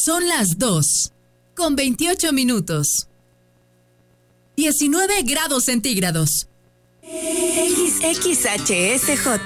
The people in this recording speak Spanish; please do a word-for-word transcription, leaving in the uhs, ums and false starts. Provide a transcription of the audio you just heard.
Son las dos, con veintiocho minutos. diecinueve grados centígrados. X X H S J